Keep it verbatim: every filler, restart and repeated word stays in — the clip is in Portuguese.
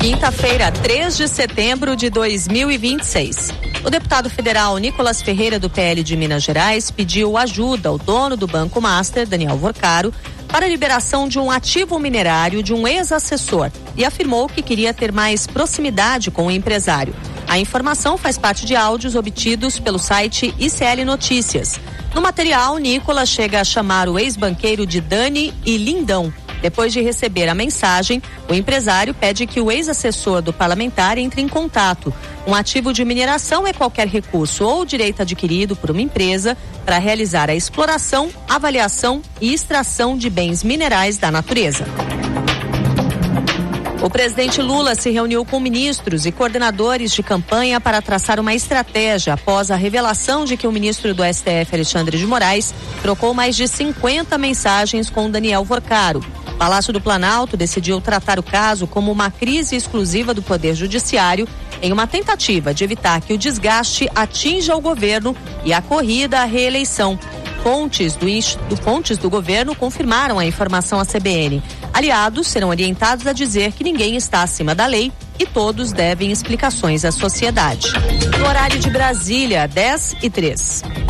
Quinta-feira, três de setembro de dois mil e vinte e seis. O deputado federal Nicolas Ferreira, do P L de Minas Gerais, pediu ajuda ao dono do Banco Master, Daniel Vorcaro, para a liberação de um ativo minerário de um ex-assessor e afirmou que queria ter mais proximidade com o empresário. A informação faz parte de áudios obtidos pelo site I C L Notícias. No material, Nicolas chega a chamar o ex-banqueiro de Dani e Lindão. Depois de receber a mensagem, o empresário pede que o ex-assessor do parlamentar entre em contato. Um ativo de mineração é qualquer recurso ou direito adquirido por uma empresa para realizar a exploração, avaliação e extração de bens minerais da natureza. O presidente Lula se reuniu com ministros e coordenadores de campanha para traçar uma estratégia após a revelação de que o ministro do S T F, Alexandre de Moraes, trocou mais de cinquenta mensagens com Daniel Vorcaro. O Palácio do Planalto decidiu tratar o caso como uma crise exclusiva do Poder Judiciário em uma tentativa de evitar que o desgaste atinja o governo e a corrida à reeleição. Fontes do, do, fontes do governo confirmaram a informação à C B N. Aliados serão orientados a dizer que ninguém está acima da lei e todos devem explicações à sociedade. No horário de Brasília, dez e três.